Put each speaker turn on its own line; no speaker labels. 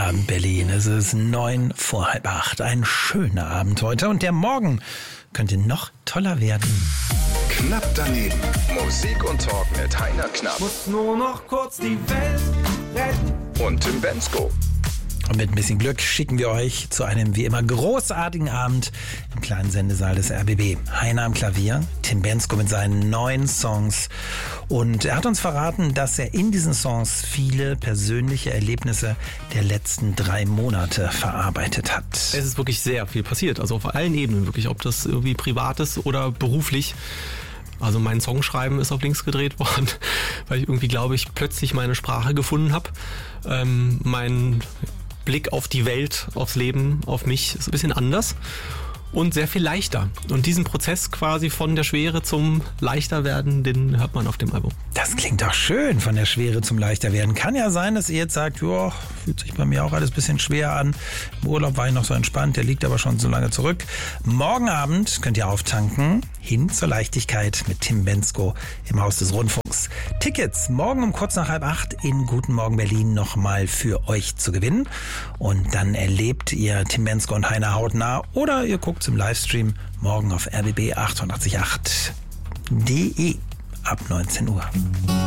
Abend, Berlin. Es ist 7:09. Ein schöner Abend heute und der Morgen könnte noch toller werden.
Knapp daneben. Musik und Talk mit Heiner Knapp.
Muss nur noch kurz die Welt retten.
Und Tim Bendzko.
Und mit ein bisschen Glück schicken wir euch zu einem wie immer großartigen Abend im kleinen Sendesaal des RBB. Heiner am Klavier, Tim Bendzko mit seinen neuen Songs. Und er hat uns verraten, dass er in diesen Songs viele persönliche Erlebnisse der letzten 3 Monate verarbeitet hat.
Es ist wirklich sehr viel passiert, also auf allen Ebenen wirklich, ob das irgendwie privat ist oder beruflich. Also mein Songschreiben ist auf links gedreht worden, weil ich irgendwie, glaube ich, plötzlich meine Sprache gefunden habe. Mein Blick auf die Welt, aufs Leben, auf mich ist ein bisschen anders und sehr viel leichter. Und diesen Prozess quasi von der Schwere zum Leichterwerden, den hört man auf dem Album.
Das klingt doch schön, von der Schwere zum Leichterwerden. Kann ja sein, dass ihr jetzt sagt, joa, fühlt sich bei mir auch alles ein bisschen schwer an. Im Urlaub war ich noch so entspannt, der liegt aber schon so lange zurück. Morgen Abend könnt ihr auftanken, hin zur Leichtigkeit mit Tim Bendzko im Haus des Rundfunks. Tickets morgen um kurz nach 7:30 in Guten Morgen Berlin nochmal für euch zu gewinnen. Und dann erlebt ihr Tim Bendzko und Heiner hautnah oder ihr guckt im Livestream morgen auf rbb888.de ab 19 Uhr.